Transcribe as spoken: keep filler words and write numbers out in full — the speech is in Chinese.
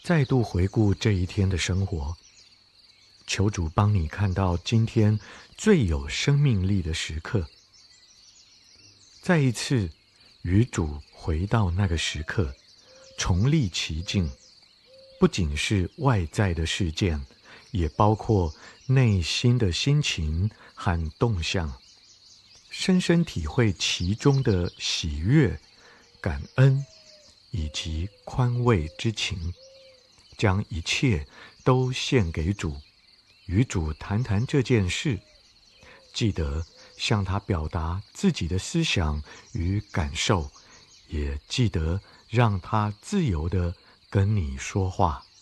再度回顾这一天的生活，求主帮你看到今天最有生命力的时刻。再一次与主回到那个时刻，重历其境，不仅是外在的事件，也包括内心的心情和动向，深深体会其中的喜悦、感恩以及宽慰之情，将一切都献给主，与主谈谈这件事，记得向他表达自己的思想与感受，也记得让他自由地跟你说话。